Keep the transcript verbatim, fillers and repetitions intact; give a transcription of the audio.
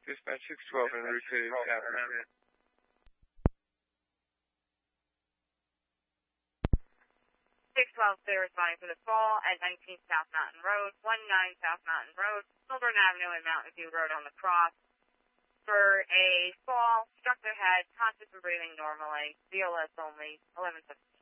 Dispatch six twelve en route to South Mountain. six twelve clear responding for the fall at nineteen South Mountain Road, nineteen South Mountain Road, Milburn Avenue and Mountain View Road on the cross. For a fall, struck their head, conscious and breathing normally, B L S only, eleven seventeen.